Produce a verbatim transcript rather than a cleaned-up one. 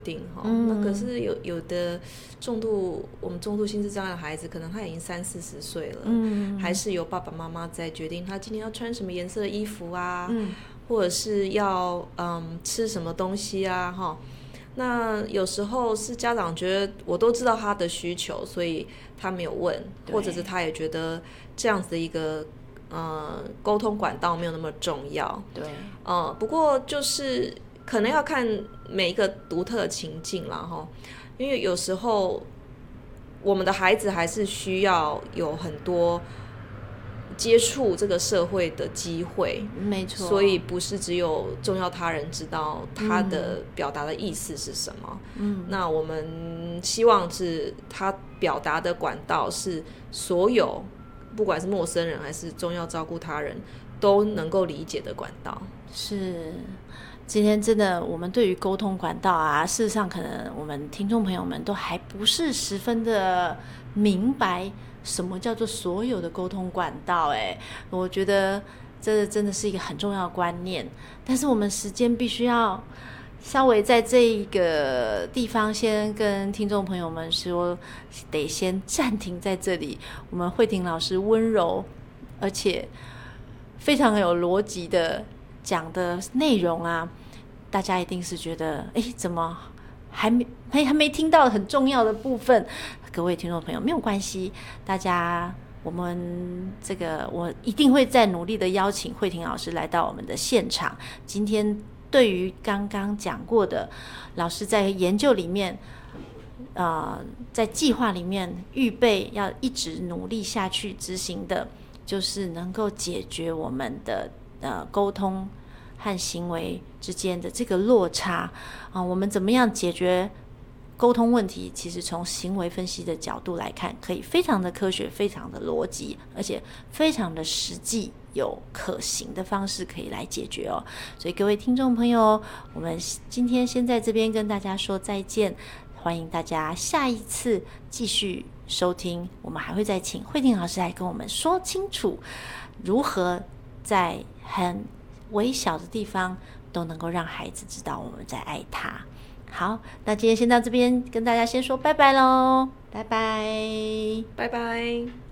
定哈、嗯。那可是有有的重度我们重度心智障碍的孩子，可能他已经三四十岁了，嗯，还是由爸爸妈妈在决定他今天要穿什么颜色的衣服啊，嗯，或者是要嗯吃什么东西啊哈。那有时候是家长觉得我都知道他的需求，所以他没有问，或者是他也觉得这样子的一个呃沟通管道没有那么重要。对，呃，不过就是可能要看每一个独特的情境啦哈，因为有时候我们的孩子还是需要有很多接触这个社会的机会，没错，所以不是只有重要他人知道他的表达的意思是什么。嗯，那我们希望是他表达的管道是所有不管是陌生人还是重要照顾他人都能够理解的管道。 是，今天真的我们对于沟通管道啊，事实上可能我们听众朋友们都还不是十分的明白什么叫做所有的沟通管道。哎，我觉得这真的是一个很重要的观念，但是我们时间必须要稍微在这一个地方先跟听众朋友们说，得先暂停在这里。我们慧婷老师温柔而且非常有逻辑的讲的内容啊，大家一定是觉得哎，怎么还没还还没听到很重要的部分。各位听众朋友没有关系，大家我们这个我一定会再努力的邀请慧婷老师来到我们的现场。今天对于刚刚讲过的老师在研究里面呃，在计划里面预备要一直努力下去执行的，就是能够解决我们的呃沟通和行为之间的这个落差啊、呃，我们怎么样解决沟通问题，其实从行为分析的角度来看，可以非常的科学，非常的逻辑，而且非常的实际，有可行的方式可以来解决哦。所以各位听众朋友，我们今天先在这边跟大家说再见，欢迎大家下一次继续收听，我们还会再请慧婷老师来跟我们说清楚，如何在很微小的地方都能够让孩子知道我们在爱他。好，那今天先到这边跟大家先说拜拜咯，拜拜， 拜拜。